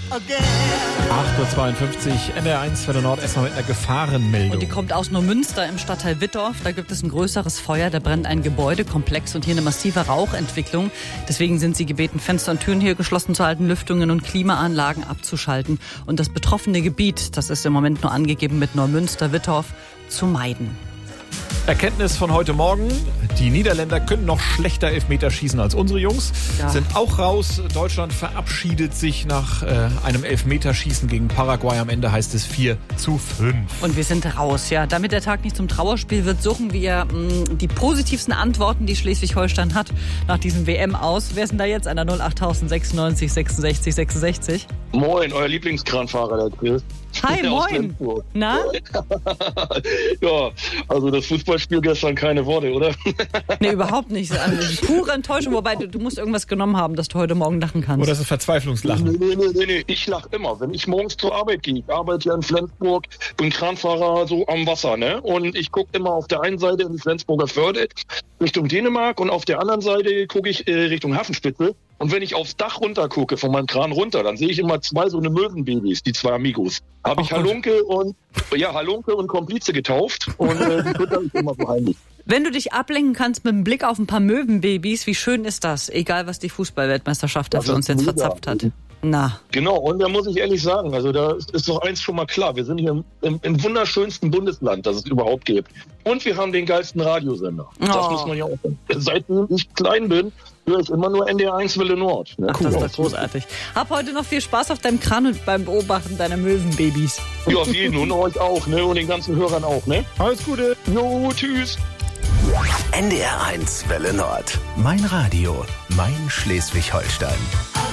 8.52 Uhr, NDR1 Welle Nord, erstmal mit einer Gefahrenmeldung. Und die kommt aus Neumünster im Stadtteil Wittorf. Da gibt es ein größeres Feuer, da brennt ein Gebäudekomplex und hier eine massive Rauchentwicklung. Deswegen sind sie gebeten, Fenster und Türen hier geschlossen zu halten, Lüftungen und Klimaanlagen abzuschalten. Und das betroffene Gebiet, das ist im Moment nur angegeben mit Neumünster, Wittorf, zu meiden. Erkenntnis von heute Morgen: Die Niederländer können noch schlechter Elfmeter schießen als unsere Jungs. Ja. Sind auch raus. Deutschland verabschiedet sich nach einem Elfmeterschießen gegen Paraguay. Am Ende heißt es 4:5. Und wir sind raus, ja. Damit der Tag nicht zum Trauerspiel wird, suchen wir die positivsten Antworten, die Schleswig-Holstein hat nach diesem WM aus. Wer ist denn da jetzt an der 08096 66 66? Moin, euer Lieblingskranfahrer, der Chris. Hi, moin. Na? Ja, also das Fußballspiel gestern keine Worte, oder? Nee, überhaupt nicht. Also, pure Enttäuschung, wobei du musst irgendwas genommen haben, dass du heute Morgen lachen kannst. Oder ist es Verzweiflungslachen? Nee, ich lach immer. Wenn ich morgens zur Arbeit gehe, ich arbeite ja in Flensburg, bin Kranfahrer so am Wasser, ne? Und ich gucke immer auf der einen Seite in die Flensburger Förde Richtung Dänemark und auf der anderen Seite gucke ich Richtung Hafenspitze. Und wenn ich aufs Dach runter gucke, von meinem Kran runter, dann sehe ich immer zwei so eine Möwenbabys, die zwei Amigos. Habe ich Halunke und Komplize getauft und die füttern ich immer so heimlich. Wenn du dich ablenken kannst mit einem Blick auf ein paar Möwenbabys, wie schön ist das? Egal, was die Fußballweltmeisterschaft da für uns jetzt verzapft hat. Na. Genau, und da muss ich ehrlich sagen, also da ist doch eins schon mal klar. Wir sind hier im wunderschönsten Bundesland, das es überhaupt gibt. Und wir haben den geilsten Radiosender. Das muss man ja auch sagen. Seitdem ich klein bin, höre ich immer nur NDR1 Welle Nord. Ne? Ach, das ist doch großartig. Hab heute noch viel Spaß auf deinem Kran und beim Beobachten deiner Möwenbabys. Ja, auf jeden und euch auch, ne? Und den ganzen Hörern auch, ne? Alles Gute. Jo, tschüss. NDR1 Welle Nord. Mein Radio, mein Schleswig-Holstein.